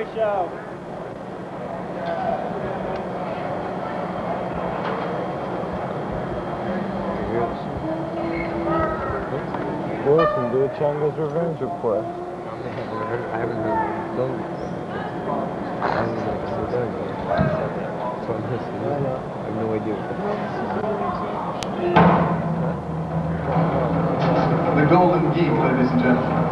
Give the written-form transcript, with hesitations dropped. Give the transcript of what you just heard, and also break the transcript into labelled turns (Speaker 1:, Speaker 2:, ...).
Speaker 1: show.
Speaker 2: Wilson, do a Changa's Revenge report.
Speaker 3: I haven't heard those. I haven't even heard that. So I'm listening. I have no idea.
Speaker 4: The Golden Geek, ladies and gentlemen.